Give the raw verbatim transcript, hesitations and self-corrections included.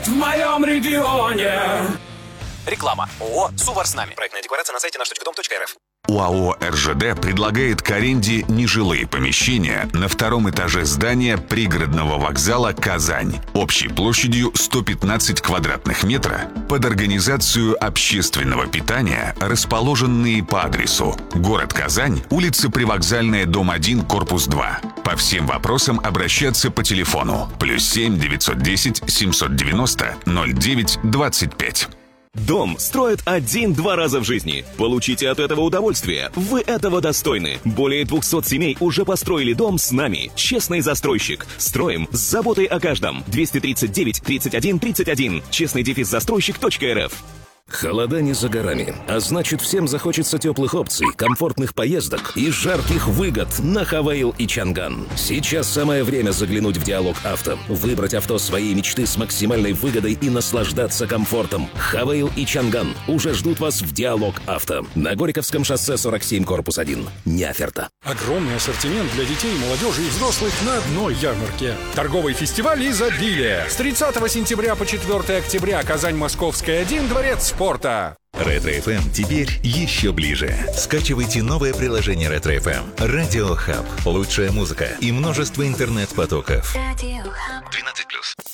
в моем регионе. Реклама. ООО «Сувар с нами». Проектная декларация на сайте наш точка дом точка эр эф. ОАО «РЖД» предлагает к аренде нежилые помещения на втором этаже здания пригородного вокзала «Казань» общей площадью сто пятнадцать квадратных метров под организацию общественного питания, расположенные по адресу: город Казань, улица Привокзальная, дом один, корпус два. По всем вопросам обращаться по телефону плюс семь девятьсот десять семьсот девяносто ноль девять двадцать пять. Дом строят один-два раза в жизни. Получите от этого удовольствие. Вы этого достойны. Более двухсот семей уже построили дом с нами. Честный застройщик. Строим с заботой о каждом. двести тридцать девять тридцать один тридцать один. честный дефис застройщик точка эр эф. Холода не за горами, а значит, всем захочется теплых опций, комфортных поездок и жарких выгод на Хавейл и Чанган. Сейчас самое время заглянуть в Диалог Авто, выбрать авто своей мечты с максимальной выгодой и наслаждаться комфортом. Хавейл и Чанган уже ждут вас в Диалог Авто на Горьковском шоссе сорок семь, корпус один. Не оферта. Огромный ассортимент для детей, молодежи и взрослых на одной ярмарке. Торговый фестиваль «Изобилие». С тридцатого сентября по четвёртого октября. Казань, Московская, один, Дворец спорта. Ретро эф эм теперь еще ближе. Скачивайте новое приложение Ретро эф эм. Радио Хаб. Лучшая музыка и множество интернет-потоков. Радио Хаб. двенадцать плюс.